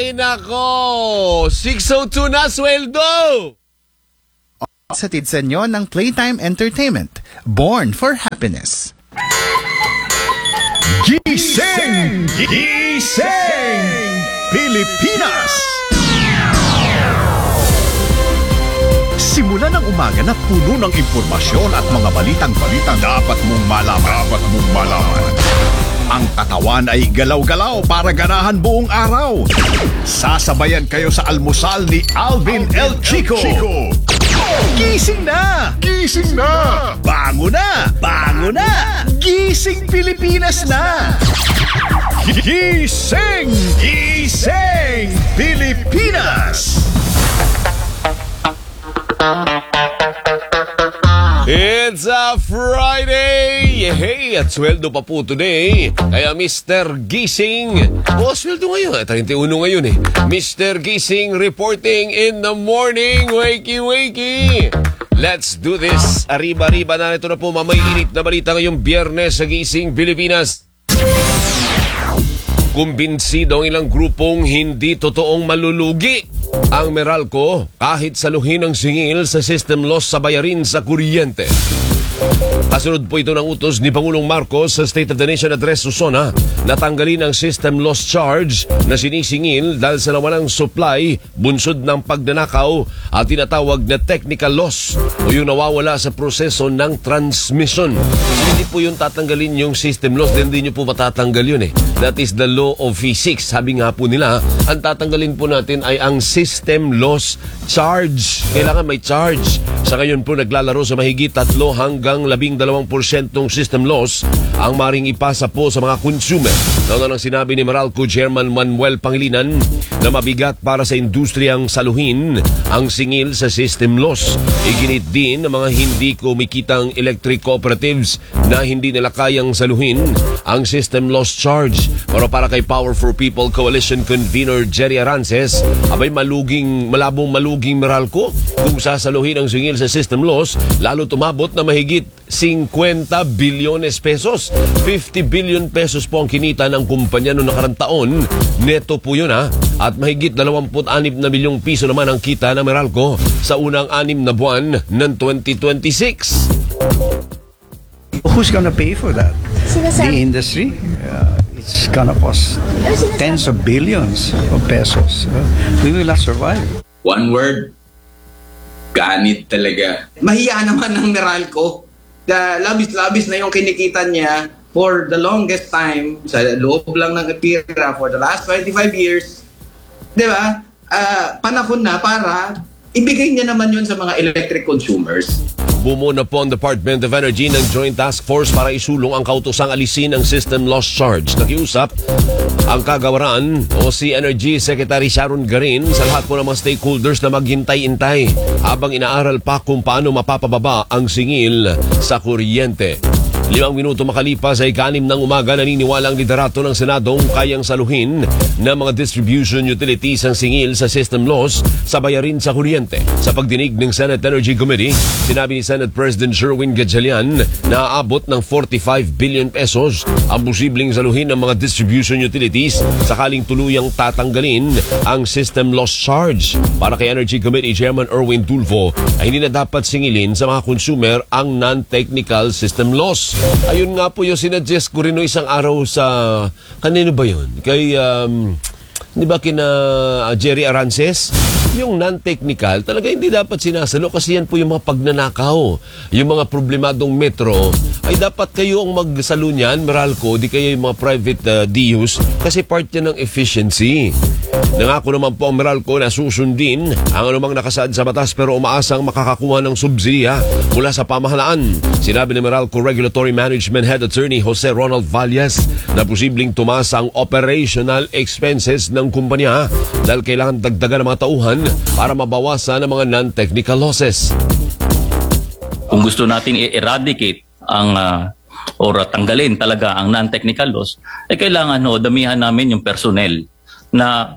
Ay, nako! 602 na sweldo! Satid sa inyo ng Playtime Entertainment. Born for happiness. Gising! Gising! Pilipinas! Simula ng umaga na puno ng impormasyon at mga balitang dapat mong malaman. Ang katawan ay galaw-galaw para ganahan buong araw. Sasabayan kayo sa almusal ni Alvin El Chico. Gising na! Gising na! Bango na! Bango na! Gising Pilipinas na! Gising! Gising Pilipinas! It's a Friday! Hey, at sweldo pa po today. Kaya Mr. Gising, sweldo ngayon. 31 ngayon eh. Mr. Gising reporting in the morning. Wakey, wakey! Let's do this. Arriba-arriba na ito na po mamainit na balita ngayong Biyernes sa Gising Pilipinas. Kumbinsido ang ilang grupong hindi totoong malulugi ang Meralco kahit saluhin ang singil sa system loss sa bayarin sa kuryente. Kasunod po ito ng utos ni Pangulong Marcos sa State of the Nation Address Susona na tanggalin ang system loss charge na sinisingil dahil sa nawalang supply, bunsod ng pagnanakaw at tinatawag na technical loss o yung nawawala sa proseso ng transmission. Hindi po yung tatanggalin yung system loss, hindi nyo po matatanggal yun eh. That is the law of physics. Sabi nga po nila, ang tatanggalin po natin ay ang system loss charge. Kailangan may charge. Sa ngayon po naglalaro sa mahigit 3 hanggang 12% system loss ang maring ipasa po sa mga consumer. Nauna nang sinabi ni Meralco Chairman Manuel Pangilinan na mabigat para sa industriyang saluhin ang singil sa system loss. Iginit din ng mga hindi kumikitang electric cooperatives na hindi nila kayang saluhin ang system loss charge. Pero para kay Power for People Coalition Convener Jerry Arances, abay malabong maluging Meralco kung sasaluhin ang singil sa system loss, lalo tumabot na mahigit 50 bilyones pesos. 50 billion pesos po ang kinita ng kumpanya noong nakarang taon. Neto po yun ha. At mahigit 26 na bilyong piso naman ang kita ng Meralco sa unang 6 na buwan ng 2026. Who's gonna pay for that? The industry? It's gonna cost tens of billions of pesos. We will not survive. One word, ganit talaga. Mahiya naman ng Meralco. Labis-labis na yung kinikita niya for the longest time, sa loob lang ng pira for the last 25 years. Di ba? Panahon na para ibigay niya naman yun sa mga electric consumers. Bumuo na po ang Department of Energy ng Joint Task Force para isulong ang kautosang alisin ang system loss charge. Nakiusap ang kagawaran o si Energy Secretary Sharon Garin sa lahat po ng mga stakeholders na maghintay-intay habang inaaral pa kung paano mapapababa ang singil sa kuryente. 5 minuto makalipas ay 6 ng umaga, naniniwala ang liderato ng Senadong kayang saluhin ng mga distribution utilities ang singil sa system loss sa bayarin sa kuryente. Sa pagdinig ng Senate Energy Committee, sinabi ni Senate President Sherwin Gatchalian na aabot ng 45 billion pesos ang posibleng saluhin ng mga distribution utilities sakaling tuluyang tatanggalin ang system loss charge. Para kay Energy Committee Chairman Erwin Tulfo ay hindi na dapat singilin sa mga consumer ang non-technical system loss. Ayun nga po yung sinuggest ko rin no isang araw sa, kanino ba yun? Kay, di ba kina Jerry Arances? Yung non-technical, talaga hindi dapat sinasalo kasi yan po yung mga pagnanakaw. Yung mga problemadong metro, ay dapat kayo ang magsalo niyan, Meralco, di kayo yung mga private DUs kasi part yan ng efficiency. Nangako naman po ang Meralco na susundin ang anumang nakasaad sa batas pero umaasang makakakuha ng subsidiya mula sa pamahalaan. Sinabi ni Meralco Regulatory Management Head Attorney Jose Ronald Valles na posibleng tumaas ang operational expenses ng kumpanya dahil kailangan dagdagan ng mga tauhan para mabawasan ang mga non-technical losses. Kung gusto natin i-eradicate ang or tanggalin talaga ang non-technical loss, kailangan damihan namin yung personnel na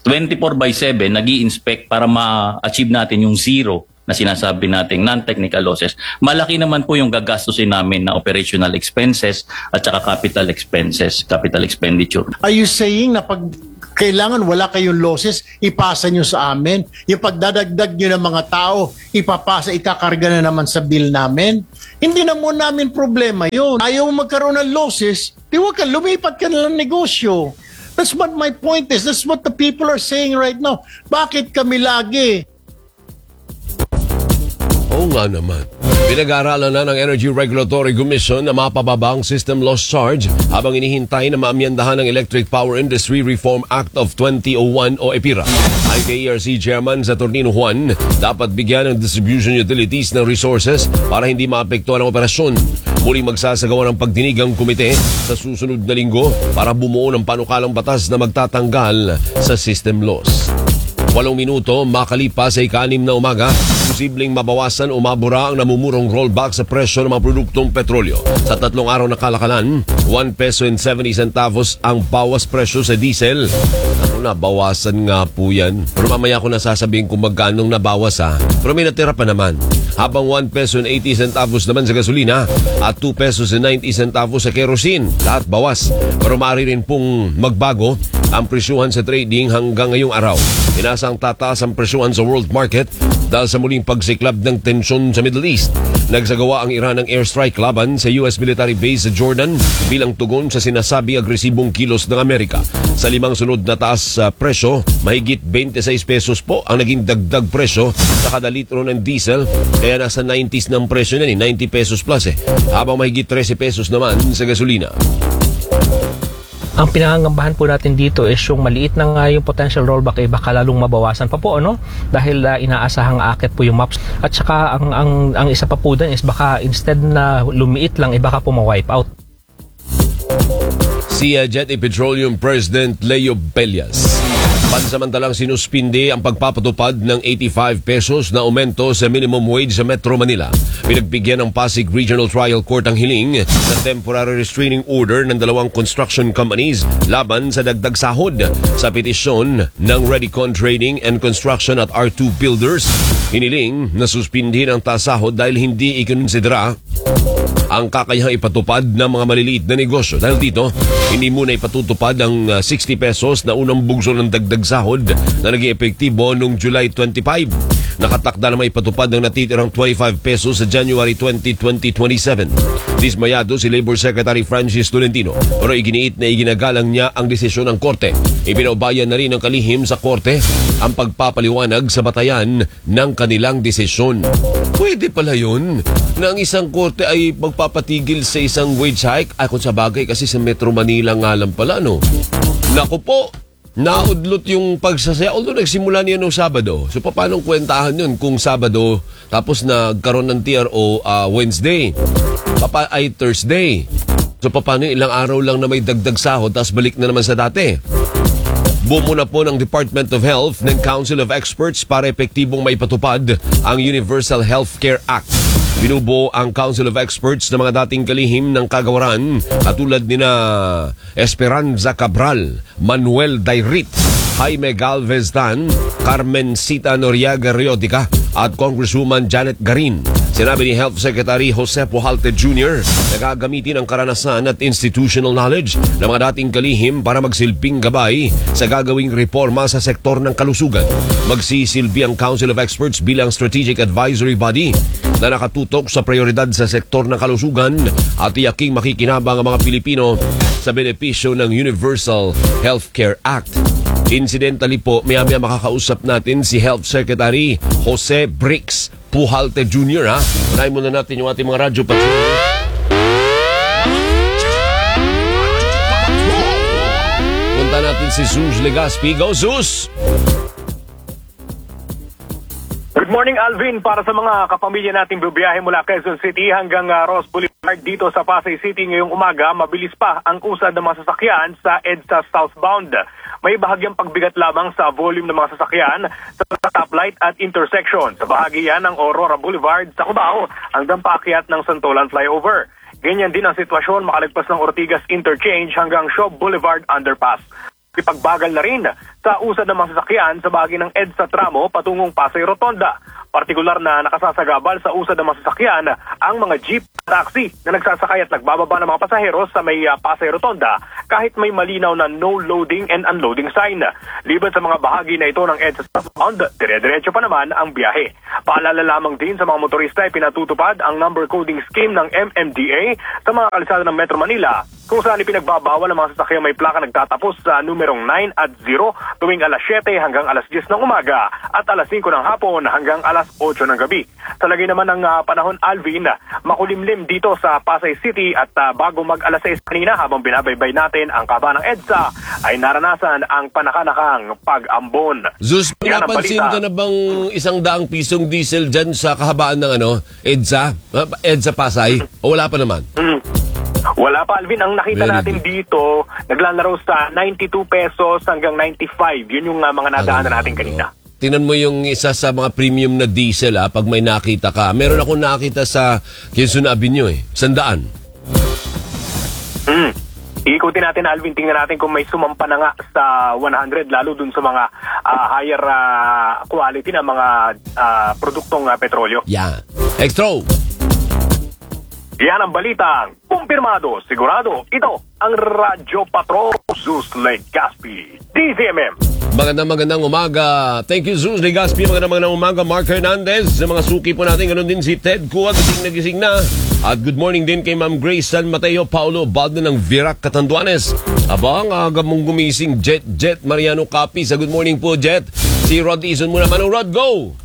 24/7 nag-i-inspect para ma-achieve natin yung zero na sinasabi nating non-technical losses. Malaki naman po yung gagastusin namin na operational expenses at saka capital expenses, capital expenditure. Are you saying na pag Kailangan wala kayong losses, ipasa nyo sa amin. Yung pagdadagdag nyo ng mga tao, ipapasa, ikakarga na naman sa bill namin. Hindi na mo namin problema yun. Ayaw magkaroon ng losses, di wag ka, lumipat ka na ng negosyo. That's what my point is. That's what the people are saying right now. Bakit kami lagi? Oo nga naman. Pinag-aaralan na ng Energy Regulatory Commission na mapababa ang system loss charge habang inihintay na maamyandahan ng Electric Power Industry Reform Act of 2001 o EPIRA. Ang KERC Chairman Saturnino Juan, dapat bigyan ng distribution utilities ng resources para hindi maapektuhan ang operasyon. Muling magsasagawa ng pagdinig ang komite sa susunod na linggo para bumuo ng panukalang batas na magtatanggal sa system loss. 8 minuto makalipas ay 6 na umaga, posibleng mabawasan o mabura ang namumurong rollback sa presyo ng mga produktong petrolyo. Sa 3 araw na kalakalan, 1 peso and 70 centavos ang bawas presyo sa diesel. Ako na, bawasan nga po yan. Pero mamaya ko nasasabihin kung magkanong nabawas Pero may natira pa naman. Habang 1 peso and 80 centavos naman sa gasolina at 2 pesos and 90 centavos sa kerosene. Lahat bawas. Pero maaari rin pong magbago ang presyuhan sa trading hanggang ngayong araw. Inasang tataas ang presyuhan sa world market dahil sa muling pagsiklab ng tensyon sa Middle East. Nagsagawa ang Iran ng airstrike laban sa US military base sa Jordan bilang tugon sa sinasabing agresibong kilos ng Amerika. Sa 5 sunod na taas sa presyo, mahigit 26 pesos po ang naging dagdag presyo sa kada litro ng diesel, kaya nasa 90s ng presyo na 90 pesos plus habang mahigit 13 pesos naman sa gasolina. Ang pinangangambahan po natin dito is yung maliit na nga yung potential rollback ay baka lalong mabawasan pa po, ano? Dahil inaasahang aakit po yung maps. At saka ang isa pa po dun is baka instead na lumiit lang, baka po ma-wipe out. Si Jetty Petroleum President Leo Bellas pansamantalang sinuspindi ang pagpapatupad ng 85 pesos na aumento sa minimum wage sa Metro Manila. Pinagbigyan ng Pasig Regional Trial Court ang hiling na temporary restraining order ng 2 construction companies laban sa dagdag sahod. Sa petisyon ng Redicon Trading and Construction at R2 Builders, hiniling na suspindihin ang taas sahod dahil hindi ikinonsidera ang kakayahang ipatupad ng mga maliliit na negosyo. Dahil dito, hindi muna ipatutupad ang 60 pesos na unang bugso ng dagdag sahod na naging epektibo noong July 25. Nakatakda na may ipatupad ng natitirang 25 pesos sa January 20, 2027. Dismayado si Labor Secretary Francis Tolentino pero iginiit na iginagalang niya ang desisyon ng korte. Ipinaubayan na rin ng kalihim sa korte ang pagpapaliwanag sa batayan ng kanilang desisyon. Pwede pala yun na ang isang korte ay magpapatigil sa isang wage hike. Ay kung sa bagay kasi sa Metro Manila nga lang pala, no? Naku po, naudlot yung pagsasaya. Although nagsimula niya noong Sabado. So paano kwentahan yun kung Sabado tapos nagkaroon ng TRO Wednesday? Ay Thursday. So paano ilang araw lang na may dagdag sahod tapos balik na naman sa dati? Bumuna po ng Department of Health ng Council of Experts para epektibong maipatupad ang Universal Healthcare Act. Binubuo ang Council of Experts ng mga dating kalihim ng kagawaran katulad nina Esperanza Cabral, Manuel Dairit, Jaime Galvez Tan, Carmen Sita Noriaga Riotica at Congresswoman Janet Garin. Sinabi ni Health Secretary Jose Pujalte Jr. na gagamitin ang karanasan at institutional knowledge ng mga dating kalihim para magsilbing gabay sa gagawing reforma sa sektor ng kalusugan. Magsisilbi ang Council of Experts bilang strategic advisory body na nakatutok sa prioridad sa sektor ng kalusugan at tiyaking makikinabang ang mga Pilipino sa benepisyo ng Universal Healthcare Act. Incidentally po, maya-maya makakausap natin si Health Secretary Jose Brix Pujalte Jr. Unahin muna natin yung ating mga radyo patrol. Punta natin si Sus Legaspi. Go, Sus! Good morning, Alvin. Para sa mga kapamilya nating bibiyahe mula Quezon City hanggang Ross Boulevard dito sa Pasay City ngayong umaga, mabilis pa ang usad ng mga sasakyan sa EDSA southbound. May bahagyang pagbigat lamang sa volume ng mga sasakyan sa stoplight at intersection. Sa bahagi yan ng Aurora Boulevard sa Cubao hanggang paakyat ng Santolan Flyover. Ganyan din ang sitwasyon makalagpas ng Ortigas Interchange hanggang Shaw Boulevard Underpass. ipagbagal na rin sa usad ng mga sasakyan sa bahagi ng EDSA tramo patungong Pasay Rotonda. Partikular na nakasasagabal sa usad ng mga sasakyan ang mga jeep taxi na nagsasakay at nagbababa ng mga pasahero sa may Pasay Rotonda kahit may malinaw na no loading and unloading sign. Liban sa mga bahagi na ito ng EDSA southbound, dire-diretso pa naman ang biyahe. Paalala lamang din sa mga motorista ay pinatutupad ang number coding scheme ng MMDA sa mga kalsada ng Metro Manila kung saan ipinagbabawal ang mga sasakyang may plaka nagtatapos sa numerong 9 at 0 tuwing alas 7 hanggang alas 10 ng umaga at alas 5 ng hapon hanggang alas 8 ng gabi. Sa lagay naman ng panahon, Alvin, makulimlim dito sa Pasay City at bago mag alas 6 kanina habang binabaybay natin ang kaba ng EDSA ay naranasan ang panakanakang pag-ambon. Zeus, Yan ang napansin balita. ka na bang 100 pisong diesel dyan sa kahabaan ng EDSA? EDSA Pasay? O wala pa naman? Wala pa, Alvin. Ang nakita Very natin good. dito, naglalaro sa 92 pesos hanggang 95. Yun yung mga nadaanan natin kanina. Tingnan mo yung isa sa mga premium na diesel pag may nakita ka. Meron ako nakita sa Quezon Avenue 100. Iikutin natin, Alvin. Tingnan natin kung may sumampa na nga sa 100, lalo dun sa mga higher quality na mga produktong petrolyo. Yeah. Extra. Yan ang balitang kumpirmado, sigurado. Ito ang Radyo Patrol, Zeus Legaspi, DZMM. Magandang umaga. Thank you, Zeus Legaspi. Magandang umaga, Mark Hernandez. Sa mga suki po natin, ganoon din si Ted Kua, gising na. At good morning din kay Ma'am Grace San Mateo Paulo Baldo ng Virac, Catanduanes. Abang aga mong gumising, Jet Mariano Capi. Sa good morning po, Jet. Si Rod Ison muna. Manong Rod, go!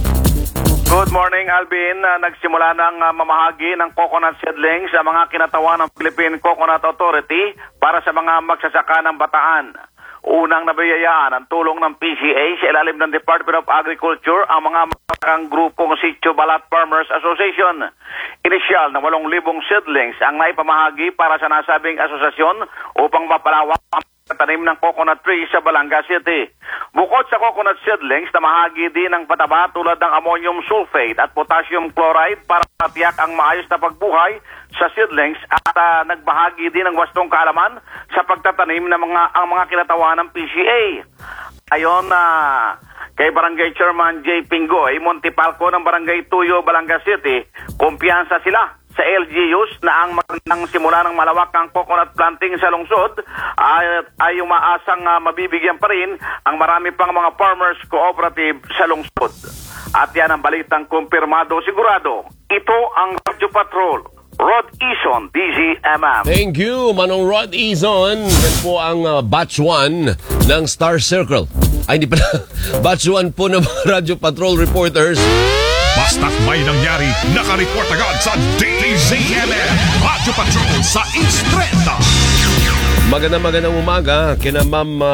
Good morning, Alvin. Nagsimula ng mamahagi ng coconut seedlings sa mga kinatawan ng Philippine Coconut Authority para sa mga magsasaka ng Bataan. Unang nabiyayaan ang tulong ng PCA sa ilalim ng Department of Agriculture ang mga makakang grupong Sitio Balat Farmers Association. Inisyal na 8,000 seedlings ang naipamahagi para sa nasabing asosasyon upang mapalawak ang tanim ng coconut tree sa Balanga City. Bukod sa coconut seedlings, namahagi din ng pataba tulad ng ammonium sulfate at potassium chloride para matiyak ang maayos na pagbuhay sa seedlings at nagbahagi din ng wastong kaalaman sa pagtatanim ng ang mga kinatawan ng PCA. Ayon kay Barangay Chairman J. Pingoy, Montipalco ng Barangay Tuyo, Balanga City, kumpiyansa sila sa LGUs na ang magandang simula ng malawakang coconut planting sa lungsod ay umaasang mabibigyan pa rin ang marami pang mga farmers cooperative sa lungsod. At yan ang balitang kumpirmado sigurado. Ito ang Radyo Patrol. Rod Ison, DZMM. Thank you, Manong Rod Ison. Yan po ang batch 1 ng Star Circle. Ay, hindi pala. Batch 1 po ng Radyo Patrol reporters. Basta't may nangyari, nakareport agad sa DZMM. Radyo Patrol sa East 30. Magandang umaga kina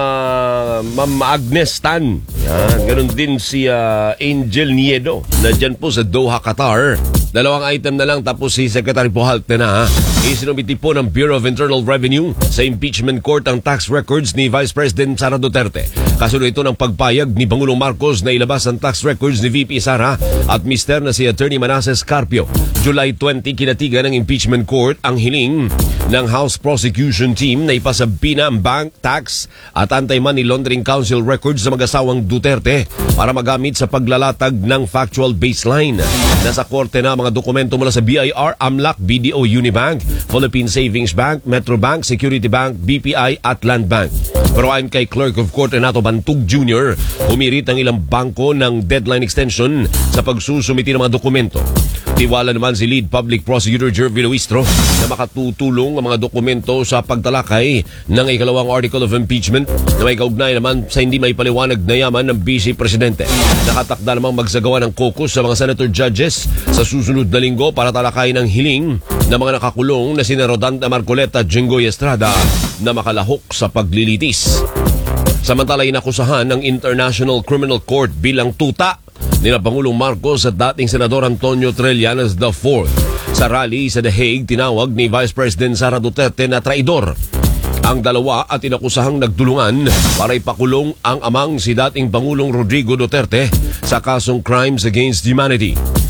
Ma'am Agnes Tan. Yan, ganun din si Angel Niedo na dyan po sa Doha, Qatar. Dalawang item na lang tapos si Secretary Puhalte na. Isinumiti po ng Bureau of Internal Revenue sa impeachment court ang tax records ni Vice President Sara Duterte. Kasunod ito ng pagpayag ni Pangulong Marcos na ilabas ang tax records ni VP Sara at mister na si Attorney Manasseh Carpio. July 20, kinatigan ng impeachment court ang hiling ng House Prosecution Team na ipasabi na ang bank tax at anti-money laundering council records sa mag-asawang Duterte para magamit sa paglalatag ng factual baseline. Nasa korte na mga dokumento mula sa BIR, AMLAC, BDO Unibank, Philippine Savings Bank, Metro Bank, Security Bank, BPI at Land Bank. Pero ayon kay Clerk of Court Renato Bantug Jr., humirit ang ilang bangko ng deadline extension sa pagsusumiti ng mga dokumento. Tiwala naman si Lead Public Prosecutor Jervy Luistro na makatutulong ang mga dokumento sa pagtalakay ng ikalawang article of impeachment na may kaugnay naman sa hindi may paliwanag na yaman ng Vice Presidente. Nakatakda namang magsagawa ng caucus sa mga senator judges sa susunod na linggo para talakayin ang hiling ng mga nakakulong na sina Rodante Marcoleta at Jinggoy Estrada na makalahok sa paglilitis. Samantala, inakusahan ng International Criminal Court bilang tuta nila Pangulong Marcos at dating Senador Antonio Trillanes IV. Sa rally sa The Hague, tinawag ni Vice President Sara Duterte na traidor ang dalawa at inakusahang nagtulungan para ipakulong ang amang si dating Pangulong Rodrigo Duterte sa kasong Crimes Against Humanity.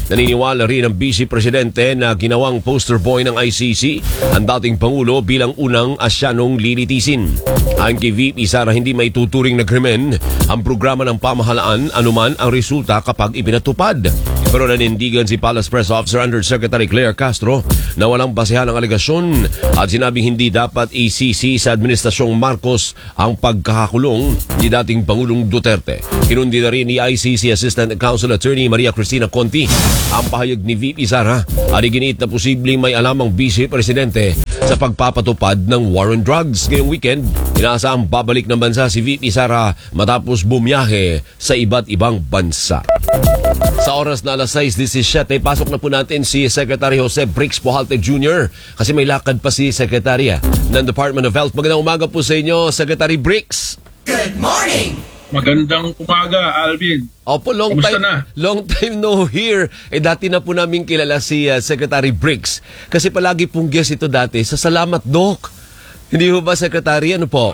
Naniniwala rin ang Vice Presidente na ginawang poster boy ng ICC ang dating Pangulo bilang unang Asyanong lilitisin. Ayon kay VP Sara, hindi may tuturing na krimen ang programa ng pamahalaan anuman ang resulta kapag ipinatupad. Pero nanindigan si Palace Press Officer Undersecretary Claire Castro na walang basehan ang alegasyon at sinabing hindi dapat isisi sa Administrasyong Marcos ang pagkakakulong ni dating Pangulong Duterte. Kinundi na rin ni ICC Assistant Counsel Attorney Maria Cristina Conti ang pahayag ni VP Sara at iginiit na posibleng may alam ang Vice Presidente sa pagpapatupad ng war on drugs. Ngayong weekend, inaasahang babalik ng bansa si VP Sara matapos bumiyahe sa iba't ibang bansa. Sa oras na alas 6:17, pasok na po natin si Secretary Jose Brix Pujalte Jr. kasi may lakad pa si Secretary ng Department of Health. Magandang umaga po sa inyo, Secretary Brix. Good morning! Magandang umaga, Alvin. Opo, long time no hear. Dati na po namin kilala si Secretary Brix kasi palagi pong guest ito dati sa Salamat Doc. Hindi ho ba, Secretary? Ano po?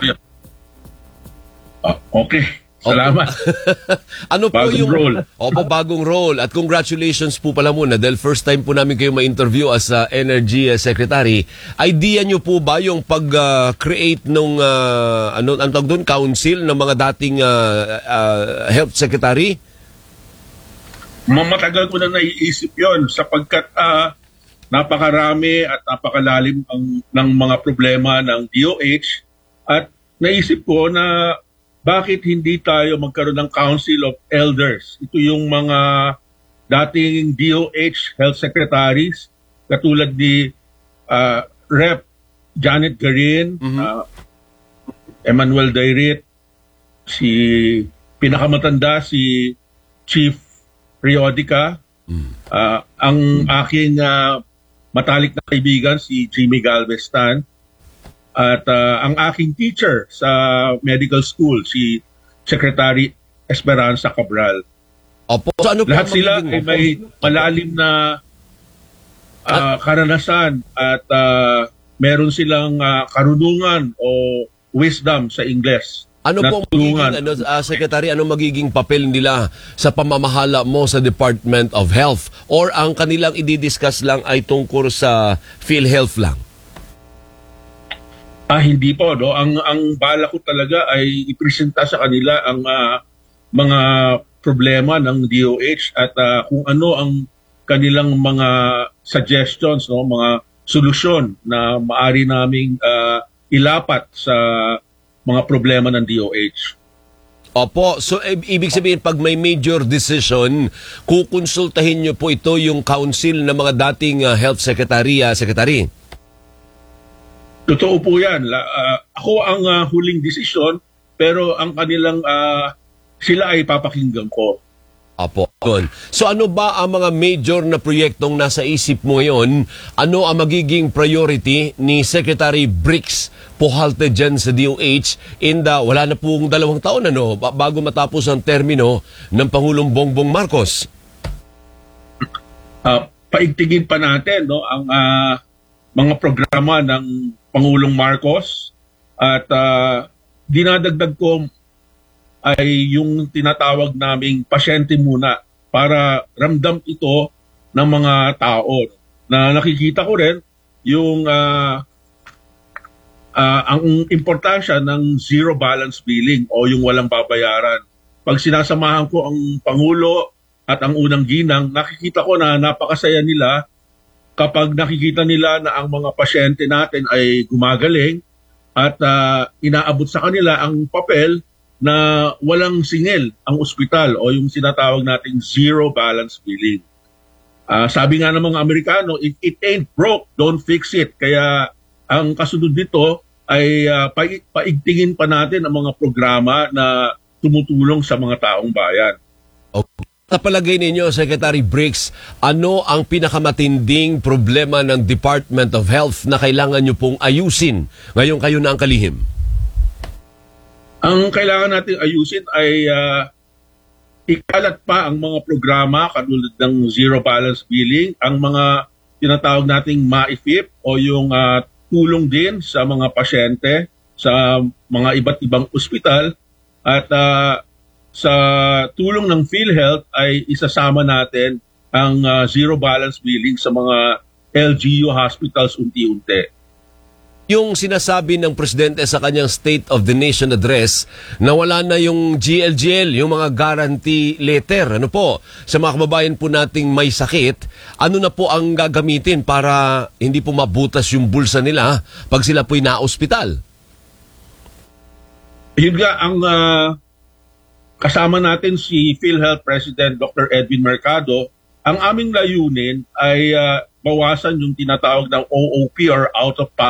Okay. Salamat. Ano po bagong yung role? Opo, bagong role. At congratulations po pala muna dahil first time po namin kayo ma-interview as Energy Secretary. Idea nyo po ba yung pag-create nung ang tawag doon, council ng mga dating health secretary? Matagal ko na naiisip yon sapagkat napakarami at napakalalim ng mga problema ng DOH at naisip ko na bakit hindi tayo magkaroon ng Council of Elders? Ito yung mga dating DOH Health Secretaries, katulad ni Rep. Janet Garin, Emmanuel Dairit, si pinakamatanda si Chief Riodica, ang aking matalik na kaibigan si Jimmy Galvestan, at ang aking teacher sa medical school, si Secretary Esperanza Cabral. Opo. So, ano lahat sila ay may malalim na karanasan at meron silang karunungan o wisdom sa Ingles. Ano po magiging, Secretary, ano magiging papel nila sa pamamahala mo sa Department of Health? Or ang kanilang i-discuss lang ay tungkol sa PhilHealth lang? Hindi po, no. Ang bala ko talaga ay ipresenta sa kanila ang mga problema ng DOH at kung ano ang kanilang mga suggestions, no, mga solusyon na maari naming ilapat sa mga problema ng DOH. Opo, so ibig sabihin pag may major decision, kukonsultahin nyo po ito yung council ng mga dating health secretary. Totoo po yan. Ako ang huling desisyon, pero ang kanilang sila ay papakinggan ko. Apo. So ano ba ang mga major na proyektong nasa isip mo ngayon? Ano ang magiging priority ni Secretary Brix Pujalte dyan sa DOH wala na pong 2 taon bago matapos ang termino ng Pangulong Bongbong Marcos? Paigtingin pa natin, no, ang mga programa ng Pangulong Marcos at dinadagdag ko ay yung tinatawag naming pasyente muna para ramdam ito ng mga tao. Na nakikita ko rin yung ang importansya ng zero balance billing o yung walang babayaran. Pag sinasamahan ko ang Pangulo at ang unang ginang, nakikita ko na napakasaya nila kapag nakikita nila na ang mga pasyente natin ay gumagaling at inaabot sa kanila ang papel na walang singil ang ospital o yung sinatawag nating zero balance billing. Sabi nga ng mga Amerikano, if it ain't broke, don't fix it. Kaya ang kasunod dito ay paigtingin pa natin ang mga programa na tumutulong sa mga taong bayan. Okay. Sa palagay ninyo, Secretary Brix, ano ang pinakamatinding problema ng Department of Health na kailangan nyo pong ayusin ngayon kayo na ang kalihim? Ang kailangan natin ayusin ay ikalat pa ang mga programa katulad ng zero balance billing, ang mga tinatawag nating MAIFIP o yung tulong din sa mga pasyente sa mga iba't ibang ospital at sa tulong ng PhilHealth ay isasama natin ang zero balance billing sa mga LGU hospitals unti-unti. Yung sinasabi ng Presidente sa kanyang State of the Nation address na wala na yung GLGL, yung mga guarantee letter, ano po, sa mga kababayan po nating may sakit, ano na po ang gagamitin para hindi po mabutas yung bulsa nila pag sila po'y na-ospital? Yun nga, ang kasama natin si PhilHealth President Dr. Edwin Mercado, ang aming layunin ay bawasan yung tinatawag ng OOP or out-of-pocket